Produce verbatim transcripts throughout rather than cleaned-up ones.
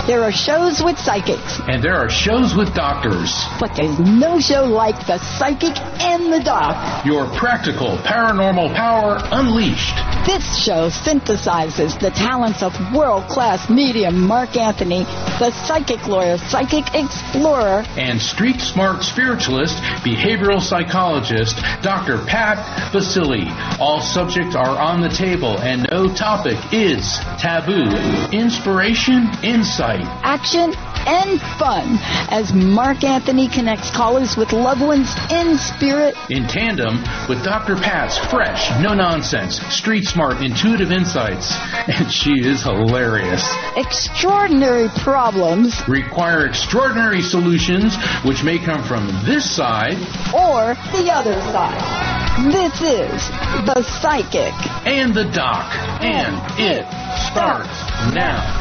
There are shows with psychics. And there are shows with doctors. But there's no show like The Psychic and the Doc. Your practical paranormal power unleashed. This show synthesizes the talents of world-class medium Mark Anthony, the psychic lawyer, psychic explorer, and street-smart spiritualist, behavioral psychologist, Doctor Pat Baccili. All subjects are on the table, and no topic is taboo. Inspiration, insight, action, and fun as Mark Anthony connects callers with loved ones in spirit. In tandem with Doctor Pat's fresh, no-nonsense, street-smart, intuitive insights. And she is hilarious. Extraordinary problems require extraordinary solutions, which may come from this side or the other side. This is The Psychic and the Doc. And it starts now.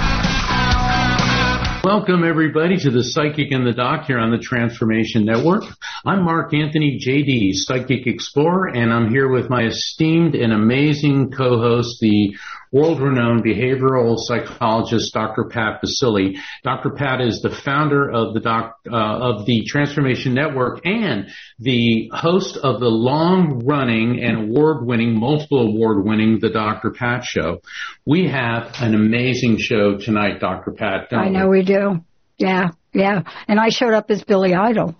Welcome, everybody, to The Psychic and the Doc here on the Transformation Network. I'm Mark Anthony, J D, Psychic Explorer, and I'm here with my esteemed and amazing co-host, the world-renowned behavioral psychologist, Doctor Pat Baccili. Doctor Pat is the founder of the doc, uh, of the Transformation Network and the host of the long-running and award-winning, multiple award-winning The Doctor Pat Show. We have an amazing show tonight, Doctor Pat. I know we? we do. Yeah, yeah. And I showed up as Billy Idol.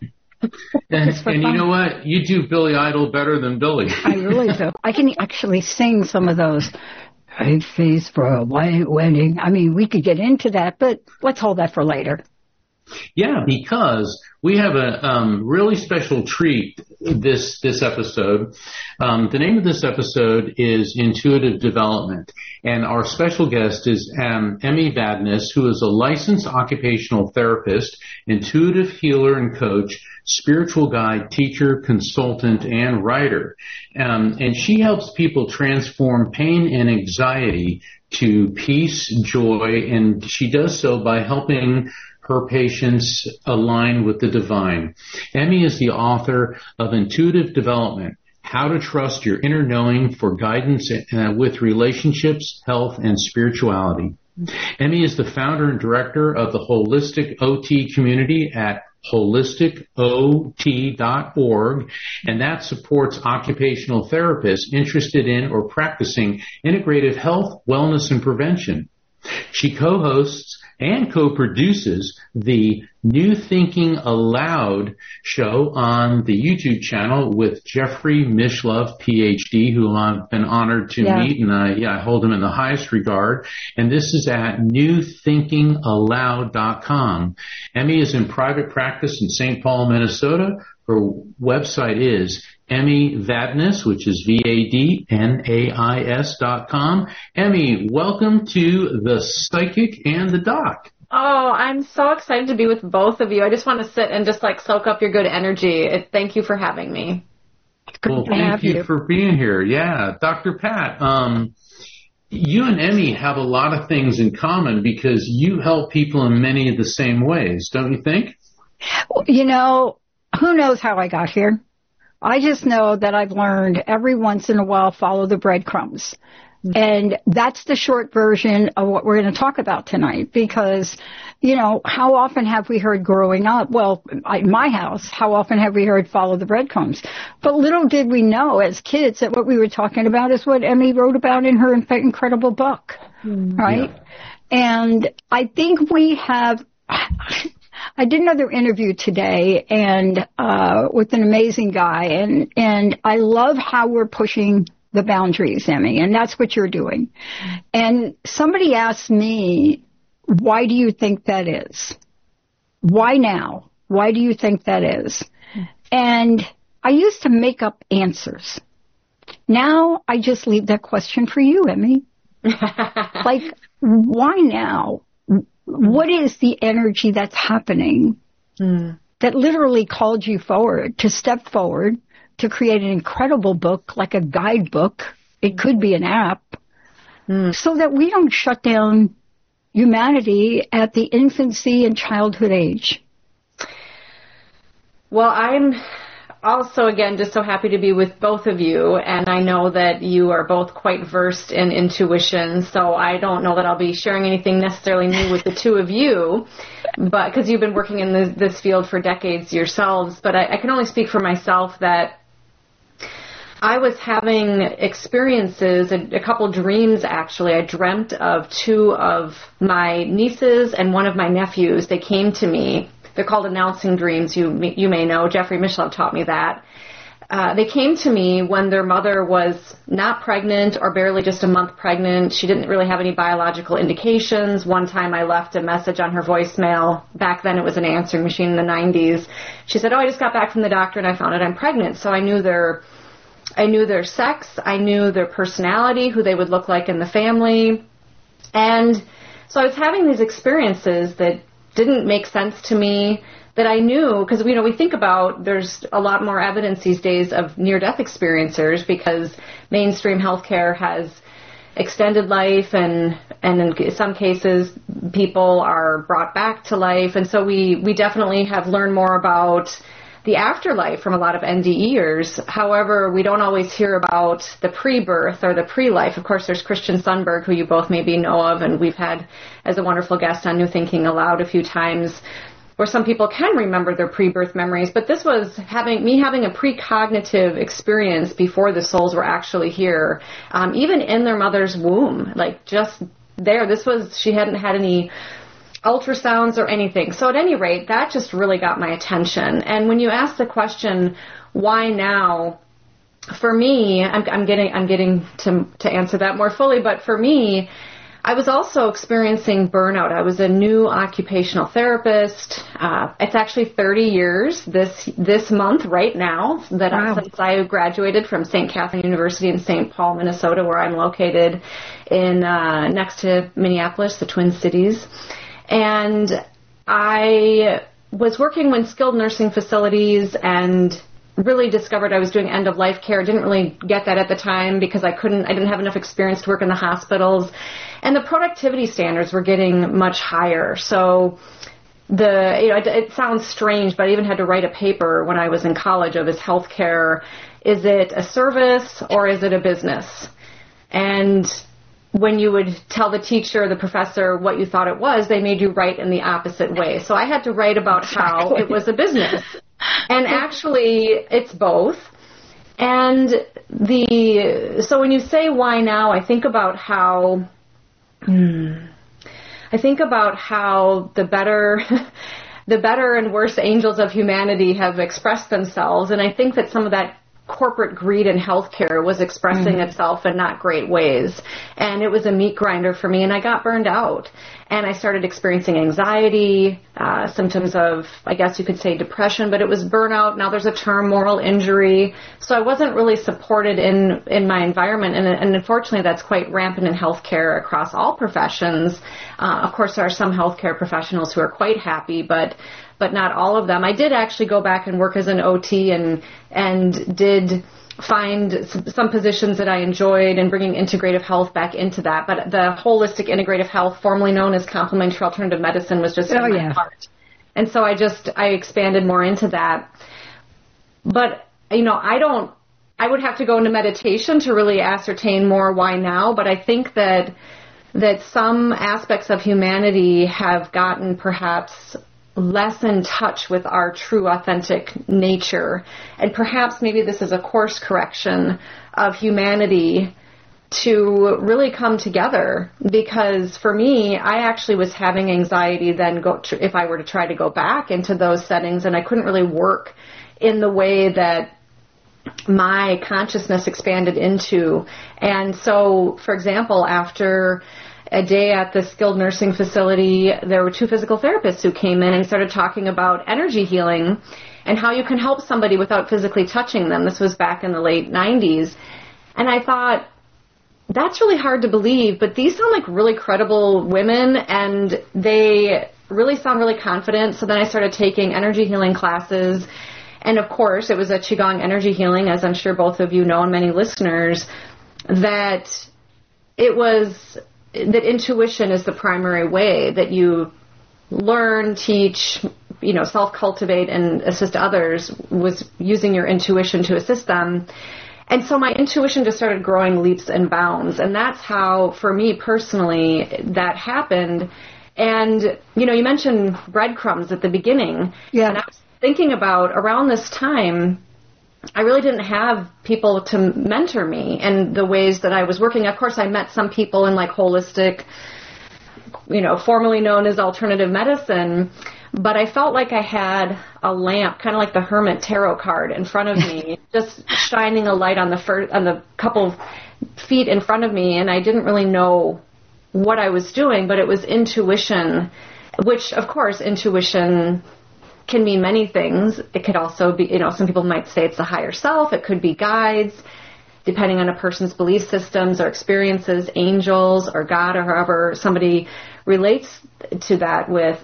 and and you know what? You do Billy Idol better than Billy. I really do. I can actually sing some of those. Right face for a white wedding. I mean, we could get into that, but let's hold that for later. Yeah, because we have a um, really special treat this this episode. Um, the name of this episode is Intuitive Development, and our special guest is um, Emmy Vadnais, who is a licensed occupational therapist, intuitive healer and coach, spiritual guide, teacher, consultant, and writer. Um, and she helps people transform pain and anxiety to peace, joy, and she does so by helping her patients align with the divine. Emmy is the author of Intuitive Development, How to Trust Your Inner Knowing for Guidance uh, with Relationships, Health, and Spirituality. Emmy is the founder and director of the Holistic O T community at holistic O T dot org, and that supports occupational therapists interested in or practicing integrative health, wellness, and prevention. She co-hosts and co-produces the New Thinking Aloud show on the YouTube channel with Jeffrey Mishlove, P H D, who I've been honored to yeah. meet, and I, yeah, I hold him in the highest regard. And this is at new thinking aloud dot com. Emmy is in private practice in Saint Paul, Minnesota. Her website is Emmy Vadnais, which is V A D N A I S dot com. Emmy, welcome to The Psychic and the Doc. Oh, I'm so excited to be with both of you. I just want to sit and just like soak up your good energy. It, thank you for having me. Well, thank you, you for being here. Yeah, Doctor Pat, um, you and Emmy have a lot of things in common because you help people in many of the same ways, don't you think? You know, who knows how I got here? I just know that I've learned every once in a while, follow the breadcrumbs. And that's the short version of what we're going to talk about tonight because, you know, how often have we heard growing up? Well, in my house, how often have we heard follow the breadcrumbs? But little did we know as kids that what we were talking about is what Emmy wrote about in her incredible book, right? Yeah. And I think we have... I did another interview today and uh with an amazing guy, and and I love how we're pushing the boundaries, Emmy, and that's what you're doing. And somebody asked me, why do you think that is? Why now? Why do you think that is? And I used to make up answers. Now I just leave that question for you, Emmy. Like, why now? What is the energy that's happening mm. that literally called you forward to step forward to create an incredible book, like a guidebook? It could be an app, mm. so that we don't shut down humanity at the infancy and childhood age. Well, I'm also, again, just so happy to be with both of you. And I know that you are both quite versed in intuition. So I don't know that I'll be sharing anything necessarily new with the two of you, but because you've been working in this, this field for decades yourselves. But I, I can only speak for myself that I was having experiences, a, a couple dreams actually. I dreamt of two of my nieces and one of my nephews. They came to me. They're called announcing dreams. You you may know. Jeffrey Mishlove taught me that. Uh, they came to me when their mother was not pregnant or barely just a month pregnant. She didn't really have any biological indications. One time I left a message on her voicemail. Back then it was an answering machine in the nineties. She said, oh, I just got back from the doctor and I found out I'm pregnant. So I knew their, I knew their sex. I knew their personality, who they would look like in the family. And so I was having these experiences that didn't make sense to me, that I knew, because you know we think about there's a lot more evidence these days of near-death experiencers because mainstream healthcare has extended life, and and in some cases people are brought back to life, and so we we definitely have learned more about the afterlife from a lot of N D Ers. However, we don't always hear about the pre-birth or the pre-life. Of course, there's Christian Sundberg, who you both maybe know of, and we've had as a wonderful guest on New Thinking Aloud a few times, where some people can remember their pre-birth memories. But this was having me having a precognitive experience before the souls were actually here, um, even in their mother's womb, like just there. This was, she hadn't had any ultrasounds or anything. So at any rate, that just really got my attention. And when you ask the question, why now? For me, I'm, I'm getting I'm getting to to answer that more fully. But for me, I was also experiencing burnout. I was a new occupational therapist. Uh, it's actually thirty years this this month right now that wow. I, since I graduated from Saint Catherine University in Saint Paul, Minnesota, where I'm located in uh, next to Minneapolis, the Twin Cities. And I was working in skilled nursing facilities and really discovered I was doing end-of-life care. Didn't really get that at the time because I couldn't, I didn't have enough experience to work in the hospitals. And the productivity standards were getting much higher. So the, you know, it, it sounds strange, but I even had to write a paper when I was in college of, is healthcare, is it a service or is it a business? And when you would tell the teacher or the professor what you thought it was, they made you write in the opposite way. So I had to write about how it was a business. And actually, it's both. And the so when you say why now, I think about how hmm, I think about how the better the better and worse angels of humanity have expressed themselves, and I think that some of that corporate greed in healthcare was expressing mm-hmm. itself in not great ways. And it was a meat grinder for me, and I got burned out. And I started experiencing anxiety, uh, symptoms of, I guess you could say, depression, but it was burnout. Now there's a term, moral injury. So I wasn't really supported in, in my environment. And, and unfortunately, that's quite rampant in healthcare across all professions. Uh, of course, there are some healthcare professionals who are quite happy, but but not all of them. I did actually go back and work as an O T and and did find some positions that I enjoyed and bringing integrative health back into that. But the holistic integrative health, formerly known as complementary alternative medicine, was just oh, in my yeah. heart. And so I just, I expanded more into that. But, you know, I don't, I would have to go into meditation to really ascertain more why now. But I think that that some aspects of humanity have gotten perhaps less in touch with our true authentic nature. And perhaps maybe this is a course correction of humanity to really come together. Because for me, I actually was having anxiety then go to, if I were to try to go back into those settings, and I couldn't really work in the way that my consciousness expanded into. And so, for example, after a day at the skilled nursing facility, there were two physical therapists who came in and started talking about energy healing and how you can help somebody without physically touching them. This was back in the late nineties. And I thought, that's really hard to believe, but these sound like really credible women, and they really sound really confident. So then I started taking energy healing classes. And of course, it was a Qigong energy healing, as I'm sure both of you know, and many listeners, that it was that intuition is the primary way that you learn, teach, you know, self-cultivate and assist others was using your intuition to assist them. And so my intuition just started growing leaps and bounds. And that's how, for me personally, that happened. And, you know, you mentioned breadcrumbs at the beginning. Yeah. And I was thinking about around this time, I really didn't have people to mentor me in the ways that I was working. Of course, I met some people in like holistic, you know, formerly known as alternative medicine, but I felt like I had a lamp, kind of like the Hermit Tarot card in front of me, just shining a light on the first, on the couple feet in front of me, and I didn't really know what I was doing, but it was intuition, which, of course, intuition can mean many things. It could also be, you know, some people might say it's the higher self. It could be guides, depending on a person's belief systems or experiences, angels or God or however somebody relates to that with.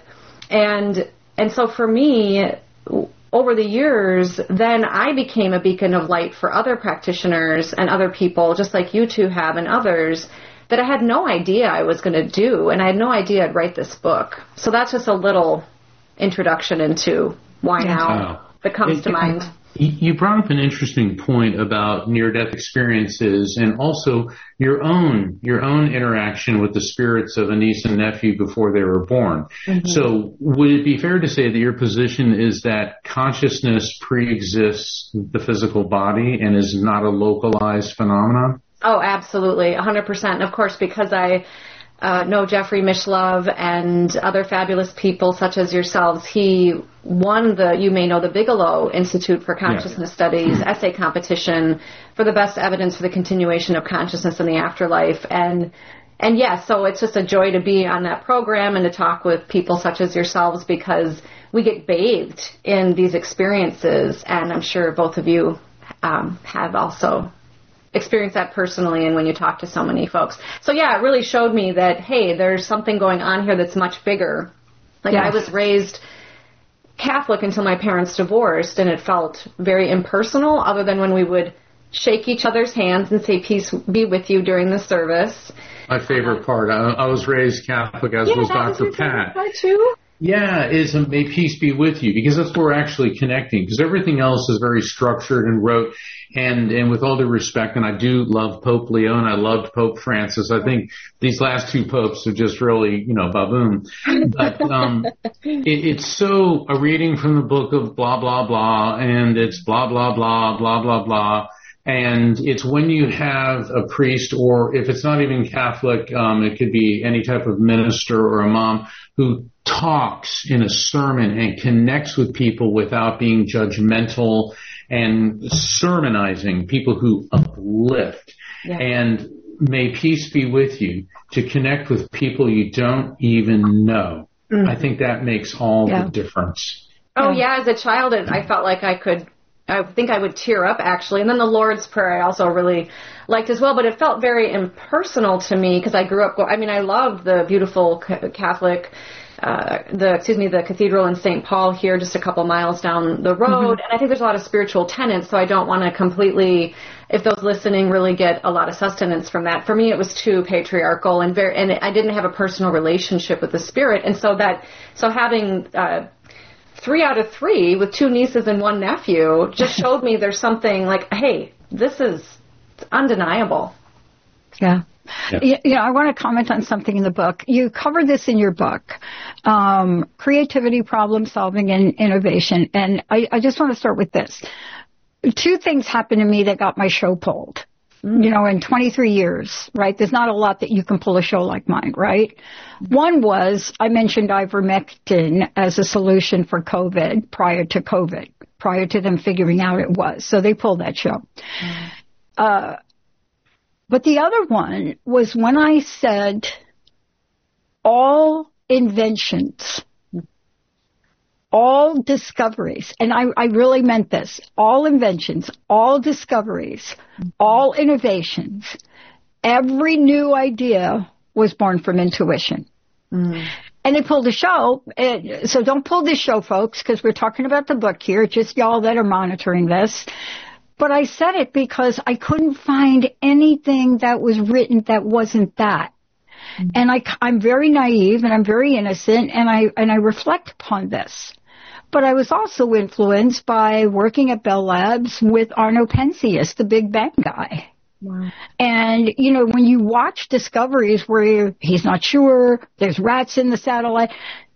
And and so for me, over the years, then I became a beacon of light for other practitioners and other people, just like you two have and others, that I had no idea I was going to do. And I had no idea I'd write this book. So that's just a little introduction into why yeah. now oh. that comes it, to mind. You brought up an interesting point about near-death experiences and also your own your own interaction with the spirits of a niece and nephew before they were born. Mm-hmm. So would it be fair to say that your position is that consciousness pre-exists the physical body and is not a localized phenomenon? Oh, absolutely, one hundred percent. Of course, because I uh, know Jeffrey Mishlove and other fabulous people such as yourselves. He won the, you may know, the Bigelow Institute for Consciousness yeah. Studies essay competition for the best evidence for the continuation of consciousness in the afterlife. And and yes, yeah, so it's just a joy to be on that program and to talk with people such as yourselves, because we get bathed in these experiences, and I'm sure both of you um, have also experience that personally and when you talk to so many folks. So yeah, it really showed me that, hey, there's something going on here that's much bigger. Like yes. I was raised Catholic until my parents divorced, and it felt very impersonal other than when we would shake each other's hands and say, peace be with you during the service. My favorite part. I, I was raised Catholic, as yeah, was that Doctor was your Pat. Part too? Yeah, is a, may peace be with you, because that's where we're actually connecting, because everything else is very structured and rote. And, and with all due respect, and I do love Pope Leo and I loved Pope Francis. I think these last two popes are just really, you know, baboon. But, um, it, it's so a reading from the book of blah, blah, blah, and it's blah, blah, blah, blah, blah, blah. And it's when you have a priest, or if it's not even Catholic, um, it could be any type of minister or a mom who talks in a sermon and connects with people without being judgmental and sermonizing, people who uplift. Yeah. And may peace be with you, to connect with people you don't even know. Mm-hmm. I think that makes all yeah. the difference. Oh, yeah. As a child, I felt like I could, I think I would tear up, actually. And then the Lord's Prayer I also really liked as well. But it felt very impersonal to me because I grew up, I mean, I loved the beautiful Catholic Uh, the, excuse me, the cathedral in Saint Paul here, just a couple miles down the road. Mm-hmm. And I think there's a lot of spiritual tenets, so I don't want to completely, if those listening really get a lot of sustenance from that. For me, it was too patriarchal and very, and I didn't have a personal relationship with the spirit. And so that, so having, uh, three out of three with two nieces and one nephew just showed me there's something like, hey, this is undeniable. Yeah. Yeah. You, you know, I want to comment on something in the book. You covered this in your book, um, creativity, problem solving, and innovation. And I, I just want to start with this. Two things happened to me that got my show pulled. Mm-hmm. You know, in twenty-three years, right? There's not a lot that you can pull a show like mine, right? Mm-hmm. One was I mentioned ivermectin as a solution for COVID prior to COVID, prior to them figuring out it was. So they pulled that show. Mm-hmm. Uh, But the other one was when I said all inventions, all discoveries, and I, I really meant this, all inventions, all discoveries, all innovations, every new idea was born from intuition. Mm. And they pulled the show, and, so don't pull this show, folks, because we're talking about the book here, just y'all that are monitoring this. But I said it because I couldn't find anything that was written that wasn't that. Mm-hmm. And I, I'm very naive and I'm very innocent, and I and I reflect upon this. But I was also influenced by working at Bell Labs with Arno Penzias, the Big Bang guy. Wow. And, you know, when you watch discoveries where he's not sure, there's rats in the satellite,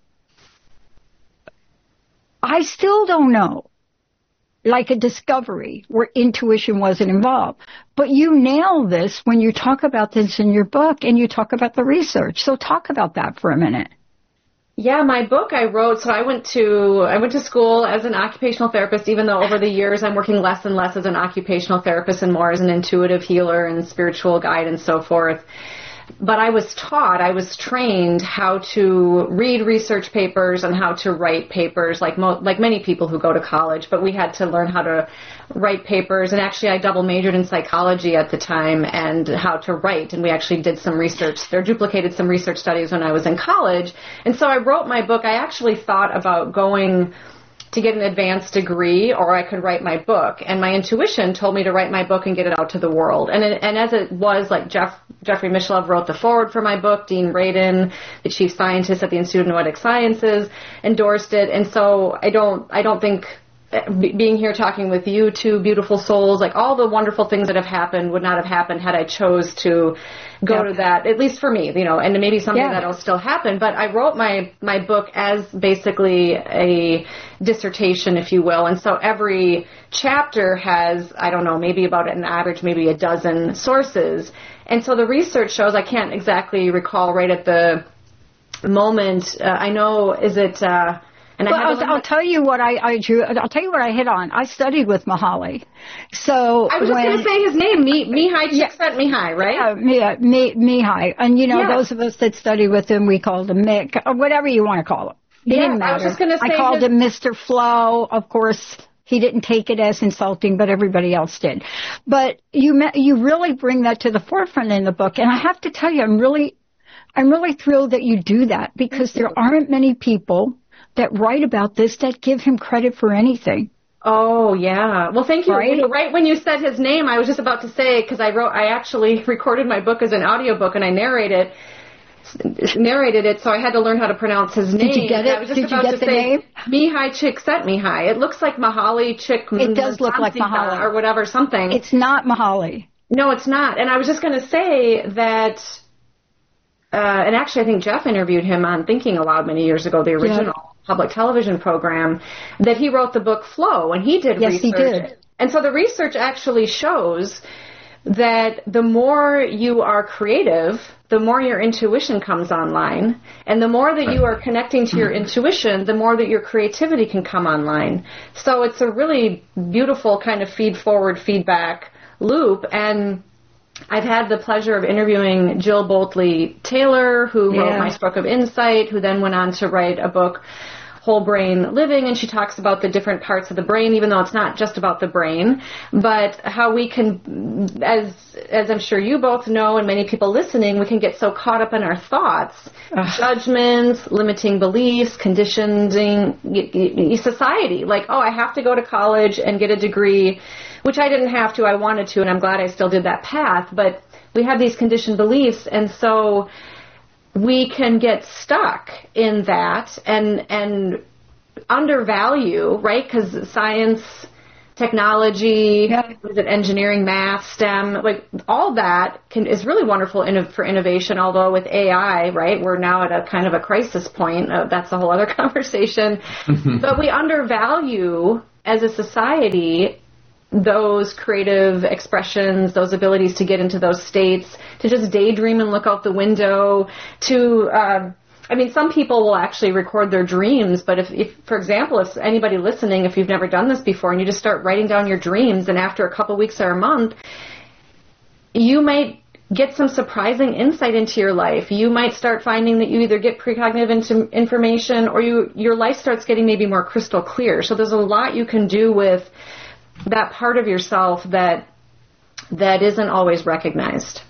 I still don't know, like a discovery where intuition wasn't involved. But you nail this when you talk about this in your book and you talk about the research. So talk about that for a minute. Yeah, my book I wrote, so I went to I went to school as an occupational therapist, even though over the years I'm working less and less as an occupational therapist and more as an intuitive healer and spiritual guide and so forth. But I was taught, I was trained how to read research papers and how to write papers, like mo- like many people who go to college. But we had to learn how to write papers. And actually, I double majored in psychology at the time and how to write. And we actually did some research. There duplicated some research studies when I was in college. And so I wrote my book. I actually thought about going to get an advanced degree, or I could write my book. And my intuition told me to write my book and get it out to the world. And it, and as it was, like Jeff, Jeffrey Mishlove wrote the foreword for my book, Dean Radin, the chief scientist at the Institute of Noetic Sciences, endorsed it. And so I don't, I don't think being here talking with you two beautiful souls, like all the wonderful things that have happened would not have happened had I chose to go yep. to that, at least for me, you know, and maybe something yeah. that'll still happen. But I wrote my, my book as basically a dissertation, if you will. And so every chapter has, I don't know, maybe about an average, maybe a dozen sources. And so the research shows, I can't exactly recall right at the moment, uh, I know, is it, uh, And well, I'll, I'll tell you what I, I drew. I'll tell you what I hit on. I studied with Mihaly. So I was just going to say his name, Mi, Mihai Csikszentmihalyi, right? Yeah, Mi, Mi, Mihai. And you know, yeah. those of us that study with him, we called him Mick, or whatever you want to call him. It yeah, didn't matter. I was just going to say I called his... him Mister Flow. Of course, he didn't take it as insulting, but everybody else did. But you you really bring that to the forefront in the book, and I have to tell you, I'm really I'm really thrilled that you do that, because there aren't many people that write about this that give him credit for anything. Oh, yeah. Well, thank you. Right, right when you said his name, I was just about to say, because I wrote, I actually recorded my book as an audiobook and I narrated narrated it, so I had to learn how to pronounce his name. Did you get it? I was just Did about you get to the say, name? Mihai Csikszentmihalyi. It looks like Mihaly Csikszentmihalyi. It does look like Mihaly. Or whatever, something. It's not Mihaly. No, it's not. And I was just going to say that, uh, and actually I think Jeff interviewed him on Thinking Aloud many years ago, the original yeah. public television program, that he wrote the book Flow, and he did yes, research. Yes, he did. And so the research actually shows that the more you are creative, the more your intuition comes online, and the more that you are connecting to your intuition, the more that your creativity can come online. So it's a really beautiful kind of feed-forward feedback loop, and I've had the pleasure of interviewing Jill Boltley Taylor, who yeah. wrote My Stroke of Insight, who then went on to write a book, Whole Brain Living, and she talks about the different parts of the brain, even though it's not just about the brain, but how we can, as as I'm sure you both know, and many people listening, we can get so caught up in our thoughts, Ugh. judgments, limiting beliefs, conditioning society, like, oh, I have to go to college and get a degree, which I didn't have to, I wanted to, and I'm glad I still did that path, but we have these conditioned beliefs, and so we can get stuck in that and and undervalue, right? Because science, technology, yeah. what is it, engineering, math, STEM, like all that can is really wonderful in, for innovation. Although with A I, right, we're now at a kind of a crisis point. Uh, that's a whole other conversation. But we undervalue as a society those creative expressions, those abilities to get into those states, to just daydream and look out the window, to, uh, I mean, some people will actually record their dreams, but if, if, for example, if anybody listening, if you've never done this before and you just start writing down your dreams, and after a couple weeks or a month, you might get some surprising insight into your life. You might start finding that you either get precognitive into information or you, your life starts getting maybe more crystal clear. So there's a lot you can do with that part of yourself that that isn't always recognized.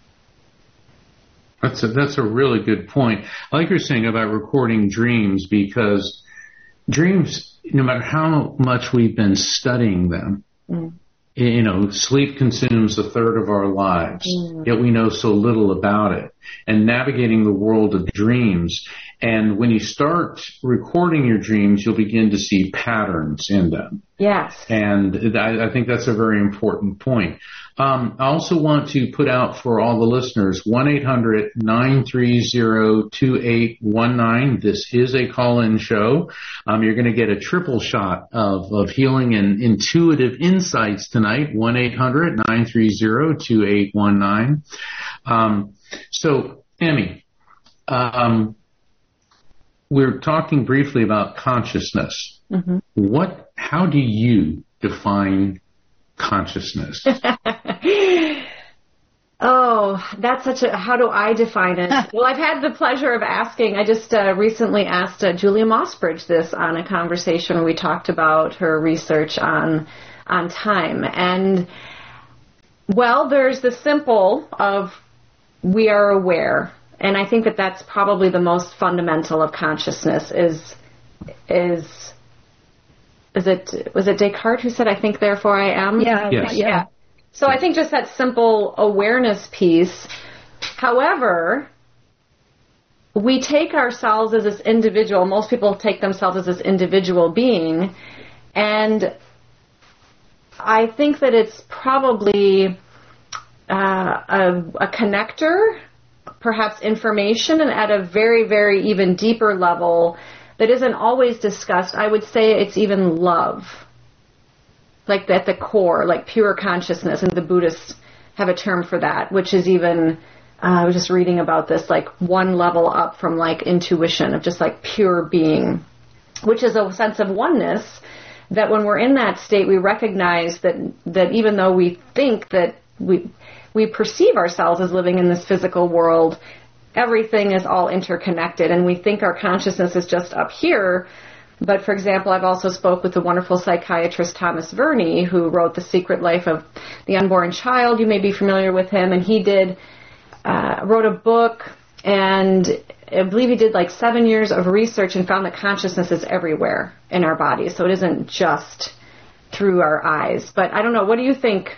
That's a, that's a really good point. I like you're saying about recording dreams, because dreams, no matter how much we've been studying them, mm. you know, sleep consumes a third of our lives, mm. yet we know so little about it. And navigating the world of dreams And when you start recording your dreams, you'll begin to see patterns in them. Yes. And I, I think that's a very important point. Um, I also want to put out for all the listeners, one eight hundred nine three zero two eight one nine. This is a call-in show. Um, you're going to get a triple shot of, of healing and intuitive insights tonight, one eight hundred nine three zero two eight one nine. Um, so, Emmy, um, we're talking briefly about consciousness. Mm-hmm. What, how do you define consciousness? Oh, that's such a, how do I define it? Well, I've had the pleasure of asking, I just uh, recently asked uh, Julia Mossbridge this on a conversation where we talked about her research on, on time. And, well, there's the simple of we are aware. And I think that that's probably the most fundamental of consciousness is, is, is it, was it Descartes who said, I think, therefore I am? Yeah. Yes. Yeah. Yeah. So I think just that simple awareness piece. However, we take ourselves as this individual. Most people take themselves as this individual being. And I think that it's probably uh, a, a connector, perhaps information, and at a very, very even deeper level that isn't always discussed. I would say it's even love. Like at the core, like pure consciousness, and the Buddhists have a term for that, which is even, uh, I was just reading about this, like one level up from like intuition of just like pure being, which is a sense of oneness that when we're in that state, we recognize that, that even though we think that we, we perceive ourselves as living in this physical world, everything is all interconnected, and we think our consciousness is just up here. But, for example, I've also spoke with the wonderful psychiatrist Thomas Verney, who wrote The Secret Life of the Unborn Child. You may be familiar with him. And he did uh, wrote a book, and I believe he did like seven years of research and found that consciousness is everywhere in our body. So it isn't just through our eyes. But I don't know. What do you think,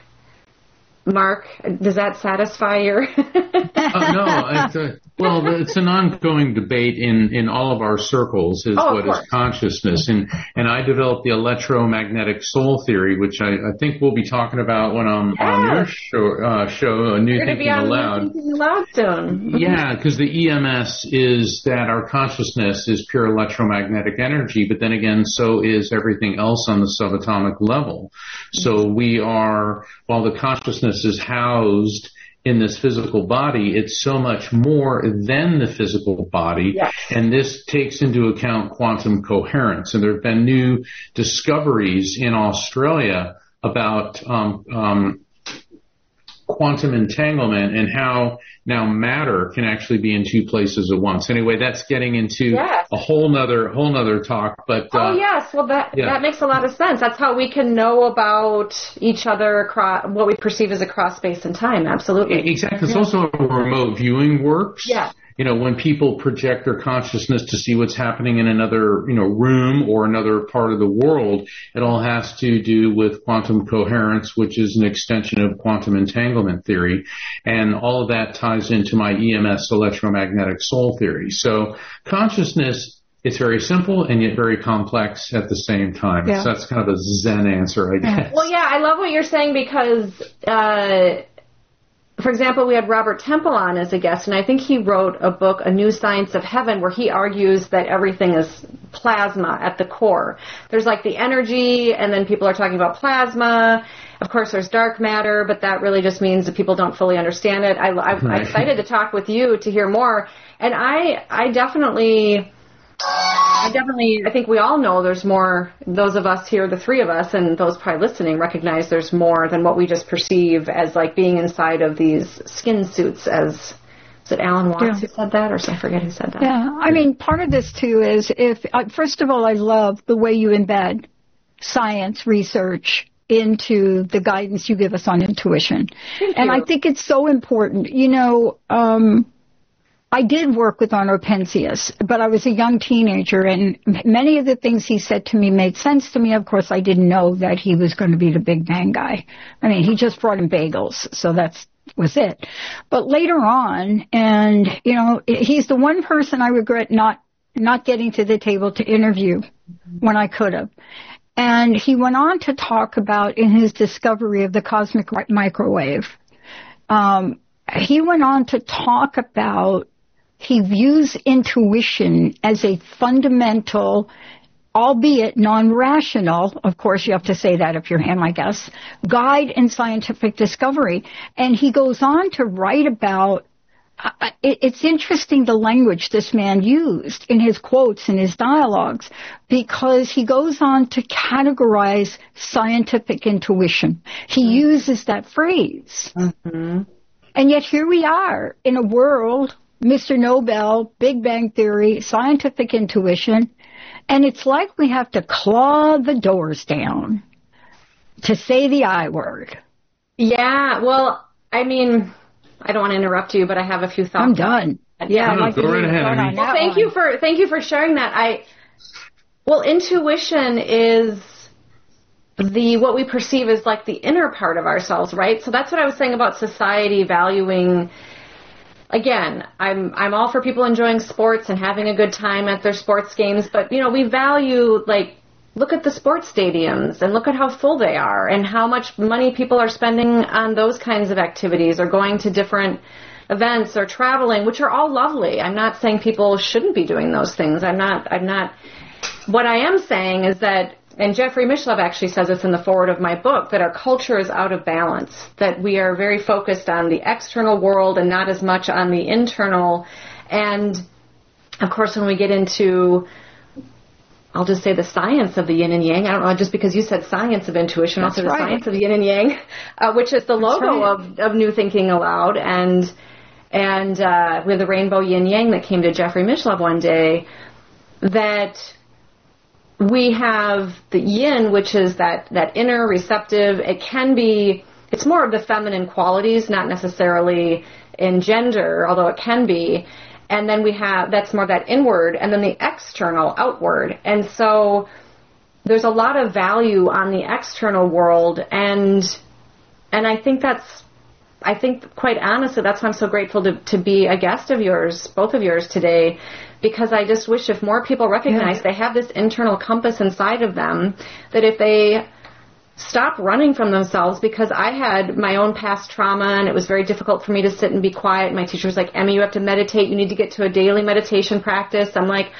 Mark? Does that satisfy your... uh, no, it's a, well, it's an ongoing debate in, in all of our circles is oh, what is consciousness. And, and I developed the electromagnetic soul theory, which I, I think we'll be talking about when I'm yeah. on your show, uh, show A New You're Thinking be on Aloud. New Thinking Aloud soon. Yeah, because the E M S is that our consciousness is pure electromagnetic energy, but then again, so is everything else on the subatomic level. So we are, while the consciousness is housed in this physical body, it's so much more than the physical body. Yes. And this takes into account quantum coherence. And there have been new discoveries in Australia about um, um, quantum entanglement and how now matter can actually be in two places at once. Anyway, that's getting into yes. a whole nother whole nother talk. But oh uh, yes, well that yeah. that makes a lot of sense. That's how we can know about each other across what we perceive as across space and time. Absolutely, exactly. It's yeah. also how remote viewing works. Yeah. You know, when people project their consciousness to see what's happening in another, you know, room or another part of the world, it all has to do with quantum coherence, which is an extension of quantum entanglement theory. And all of that ties into my E M S electromagnetic soul theory. So consciousness, it's very simple and yet very complex at the same time. Yeah. So that's kind of a Zen answer, I guess. Well, yeah, I love what you're saying because, uh, for example, we had Robert Temple on as a guest, and I think he wrote a book, A New Science of Heaven, where he argues that everything is plasma at the core. There's like the energy, and then people are talking about plasma. Of course, there's dark matter, but that really just means that people don't fully understand it. I, I, right. I'm excited to talk with you to hear more. And I, I definitely... I definitely, I think we all know there's more, those of us here, the three of us, and those probably listening recognize there's more than what we just perceive as like being inside of these skin suits as, is it Alan Watts yeah. who said that, or I forget who said that? Yeah, I mean, part of this too is if, uh, first of all, I love the way you embed science research into the guidance you give us on intuition. Thank and you. I think it's so important, you know, um, I did work with Arno Penzias, but I was a young teenager, and many of the things he said to me made sense to me. Of course, I didn't know that he was going to be the Big Bang guy. I mean, he just brought in bagels, so that was it. But later on, and, you know, he's the one person I regret not not getting to the table to interview when I could have. And he went on to talk about, in his discovery of the cosmic microwave, um, he went on to talk about, he views intuition as a fundamental, albeit non-rational, of course you have to say that if you're him, I guess, guide in scientific discovery. And he goes on to write about, uh, it, it's interesting the language this man used in his quotes and his dialogues, because he goes on to categorize scientific intuition. He mm-hmm. uses that phrase. Mm-hmm. And yet here we are in a world, Mister Nobel, Big Bang Theory, scientific intuition, and it's like we have to claw the doors down to say the I word. Yeah, well, I mean, I don't want to interrupt you, but I have a few thoughts. I'm done. Yeah, no, I'd like go to right ahead. I mean, well, thank one. you for thank you for sharing that. I well, intuition is the what we perceive as like the inner part of ourselves, right? So that's what I was saying about society valuing. Again, I'm I'm all for people enjoying sports and having a good time at their sports games, but you know, we value, like, look at the sports stadiums and look at how full they are and how much money people are spending on those kinds of activities, or going to different events or traveling, which are all lovely. I'm not saying people shouldn't be doing those things. I'm not I'm not what I am saying is that, and Jeffrey Mishlove actually says this in the foreword of my book, that our culture is out of balance, that we are very focused on the external world and not as much on the internal. And, of course, when we get into, I'll just say the science of the yin and yang, I don't know, just because you said science of intuition, That's also the right. science of the yin and yang, uh, which is the logo right. of, of New Thinking Aloud, and and uh, with the rainbow yin yang that came to Jeffrey Mishlove one day, that we have the yin, which is that, that inner receptive. It can be, it's more of the feminine qualities, not necessarily in gender, although it can be. And then we have, that's more that inward, and then the external, outward. And so there's a lot of value on the external world. And, and I think that's, I think quite honestly, that's why I'm so grateful to, to be a guest of yours, both of yours today, because I just wish if more people recognize yeah. they have this internal compass inside of them, that if they stop running from themselves, because I had my own past trauma and it was very difficult for me to sit and be quiet. My teacher was like, Emmy, you have to meditate. You need to get to a daily meditation practice. I'm like,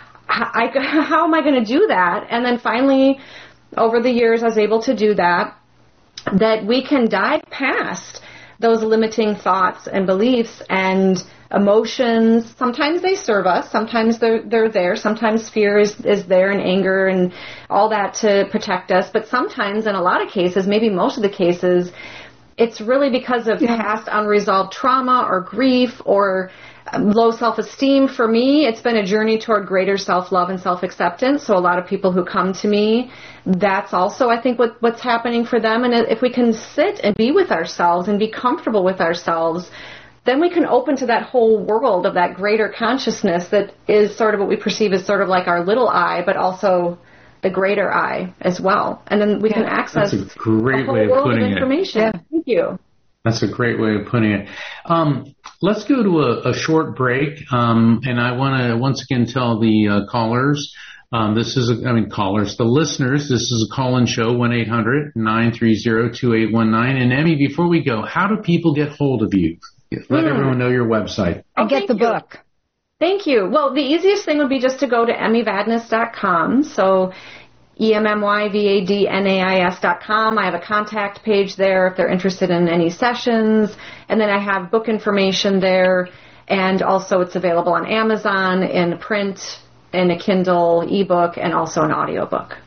I, how am I going to do that? And then finally, over the years, I was able to do that, that we can dive past those limiting thoughts and beliefs and emotions. Sometimes they serve us. Sometimes they're they're there. Sometimes fear is, is there, and anger and all that to protect us. But sometimes, in a lot of cases, maybe most of the cases, it's really because of yeah. past unresolved trauma or grief or um, low self-esteem. For me, it's been a journey toward greater self-love and self-acceptance. So a lot of people who come to me, that's also, I think, what, what's happening for them. And if we can sit and be with ourselves and be comfortable with ourselves, then we can open to that whole world of that greater consciousness that is sort of what we perceive as sort of like our little I, but also the greater I as well. And then we yeah. can access That's a great a whole way of world putting of information. It. Yeah. Thank you. That's a great way of putting it. Um, let's go to a, a short break, um, and I want to once again tell the uh, callers, um, this is, a, I mean, callers, the listeners, this is a call-in show, one eight hundred nine three zero two eight one nine. And Emmy, before we go, how do people get hold of you? Let mm. everyone know your website. And get the you. book. Thank you. Well, the easiest thing would be just to go to emmy vadnais dot com. So E M M Y V A D N A I S dot com. I have a contact page there if they're interested in any sessions. And then I have book information there. And also it's available on Amazon in print, in a Kindle ebook, and also an audiobook.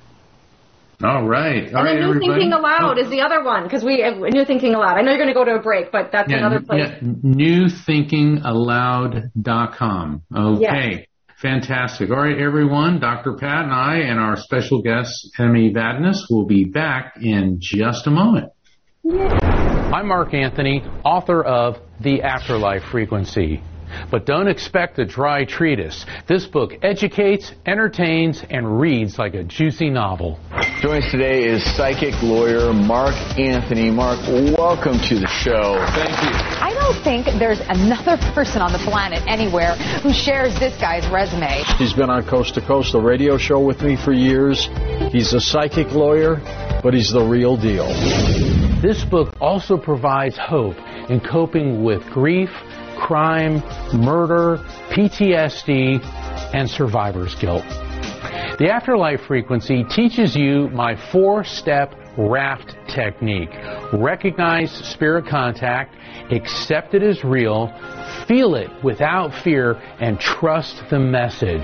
All right. All and right, then New everybody. Thinking Aloud oh. is the other one, because we New Thinking Aloud. I know you're going to go to a break, but that's yeah, another place. Yeah, new thinking aloud dot com. Okay. Yes. Fantastic. All right, everyone. Doctor Pat and I and our special guest, Emmy Vadnais, will be back in just a moment. Yeah. I'm Mark Anthony, author of The Afterlife Frequency. But don't expect a dry treatise. This book educates, entertains, and reads like a juicy novel. Joining us today is psychic lawyer Mark Anthony. Mark, welcome to the show. Thank you. I don't don't think there's another person on the planet anywhere who shares this guy's resume. He's been on Coast to Coast, the radio show with me for years. He's a psychic lawyer, but he's the real deal. This book also provides hope in coping with grief, crime, murder, P T S D, and survivor's guilt. The Afterlife Frequency teaches you my four-step RAFT technique. Recognize spirit contact, accept it as real, feel it without fear, and trust the message.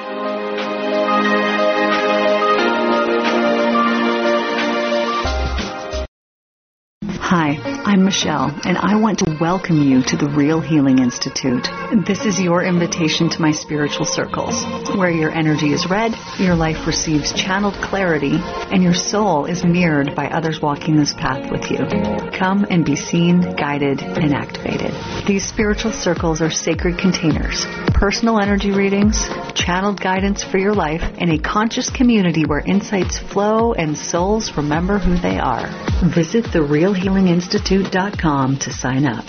Hi, I'm Michelle, and I want to welcome you to the Real Healing Institute. This is your invitation to my spiritual circles, where your energy is read, your life receives channeled clarity, and your soul is mirrored by others walking this path with you. Come and be seen, guided, and activated. These spiritual circles are sacred containers, personal energy readings, channeled guidance for your life, and a conscious community where insights flow and souls remember who they are. Visit the real healing institute dot com to sign up.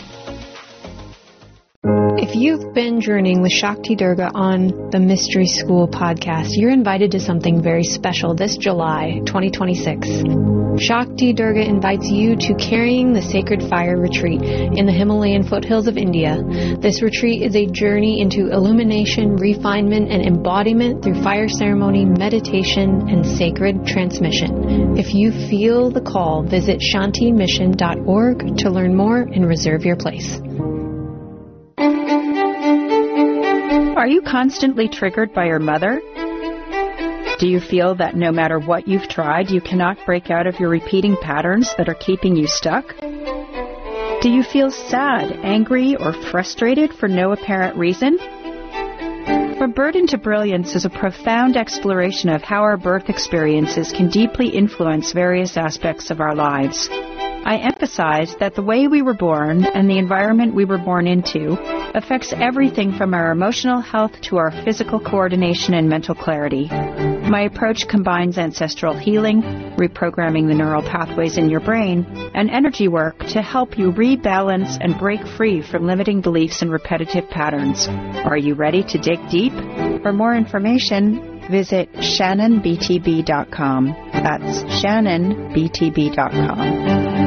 If you've been journeying with Shakti Durga on the Mystery School podcast, you're invited to something very special this July twenty twenty-six. Shakti Durga invites you to Carrying the Sacred Fire retreat in the Himalayan foothills of India. This retreat is a journey into illumination, refinement, and embodiment through fire ceremony, meditation, and sacred transmission. If you feel the call, visit shanti mission dot org to learn more and reserve your place. Are you constantly triggered by your mother? Do you feel that no matter what you've tried, you cannot break out of your repeating patterns that are keeping you stuck? Do you feel sad, angry, or frustrated for no apparent reason? From Birth into Brilliance is a profound exploration of how our birth experiences can deeply influence various aspects of our lives. I emphasize that the way we were born and the environment we were born into affects everything from our emotional health to our physical coordination and mental clarity. My approach combines ancestral healing, reprogramming the neural pathways in your brain, and energy work to help you rebalance and break free from limiting beliefs and repetitive patterns. Are you ready to dig deep? For more information, visit shannon b t b dot com. That's shannon b t b dot com.